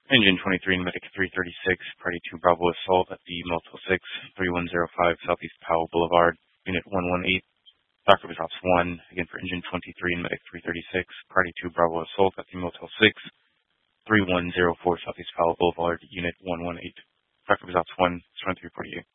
Engine 23 and Medic 336, Party 2 Bravo Assault at the Motel 6, 3105 Southeast Powell Boulevard, Unit 118. Dr. Ops 1, again for Engine 23 and Medic 336, Party 2 Bravo Assault at the Motel 6, 3104 Southeast Powell Boulevard, Unit 118. Dr. Ops 1, 2348.